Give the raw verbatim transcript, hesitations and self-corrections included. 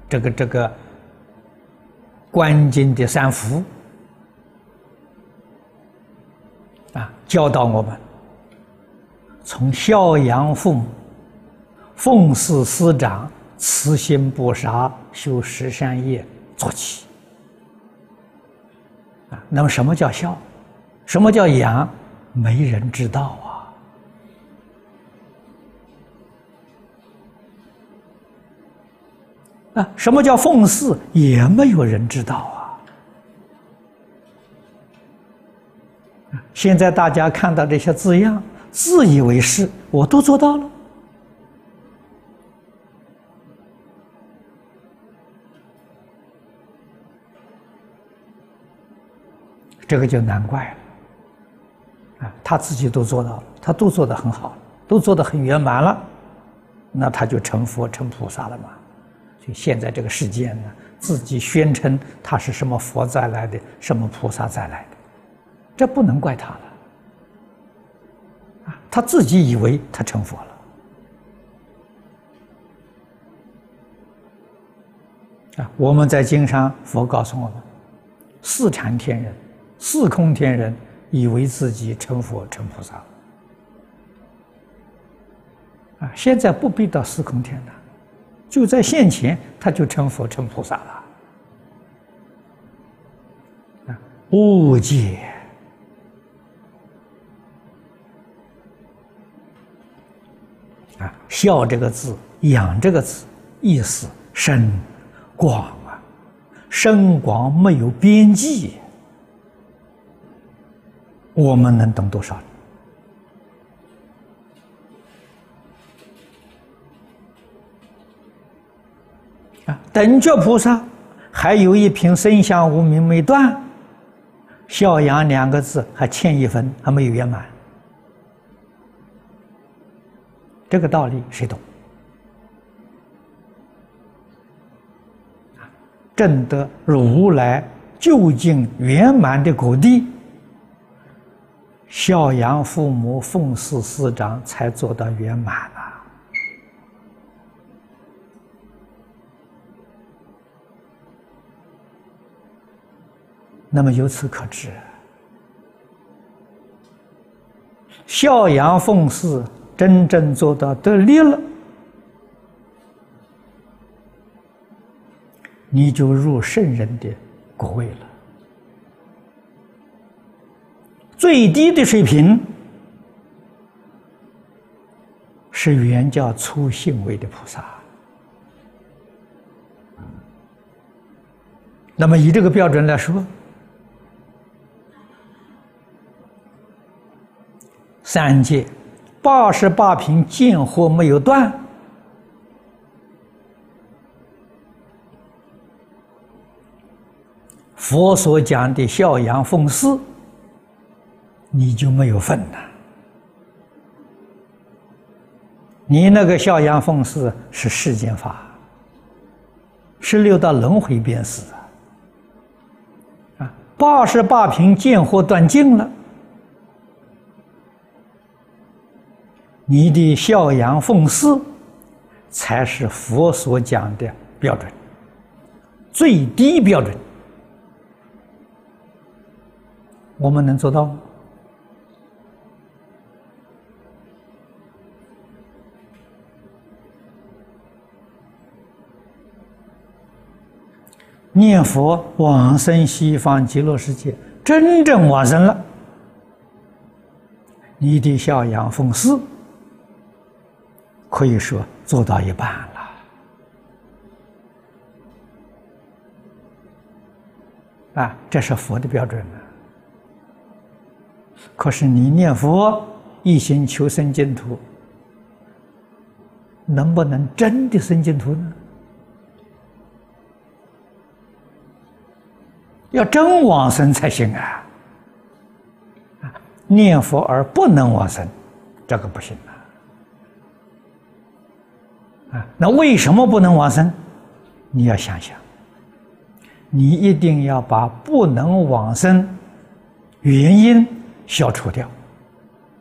这个这个观经的三福啊，教导我们从孝养父母、奉事师长、慈心不杀、修十善业做起啊。那么什么叫孝？什么叫养？没人知道啊！啊，什么叫奉事？也没有人知道啊！现在大家看到这些字样，自以为是，我都做到了。这个就难怪了。啊，他自己都做到了，他都做得很好，都做得很圆满了，那他就成佛成菩萨了嘛。所以现在这个世界呢，自己宣称他是什么佛再来的，什么菩萨再来的，这不能怪他了。啊，他自己以为他成佛了。啊，我们在经上，佛告诉我们，四禅天人、四空天人以为自己成佛成菩萨了。啊，现在不必到四空天了，就在现前他就成佛成菩萨了。啊，误解啊，孝这个字、养这个字，意思深广啊，深广没有边际。我们能懂多少？啊，等觉菩萨还有一品生相无明没断，孝养两个字还欠一分，还没有圆满。这个道理谁懂？证得如来究竟圆满的果地，孝养父母、奉事师长，才做到圆满啊！那么由此可知，孝养奉事真正做到得力了，你就入圣人的果位了。最低的水平是原教初信位的菩萨。那么以这个标准来说，三界八十八品见惑没有断，佛所讲的孝养奉事，你就没有份了。你那个孝养奉事是世间法，是六道轮回变死啊！八十八品见惑断尽了，你的孝养奉事才是佛所讲的标准，最低标准。我们能做到吗？念佛往生西方极乐世界，真正往生了，你的孝养奉事可以说做到一半了啊！这是佛的标准呢。可是你念佛一心求生净土，能不能真的生净土呢？要真往生才行啊！念佛而不能往生，这个不行啊！啊，那为什么不能往生？你要想想，你一定要把不能往生原因消除掉。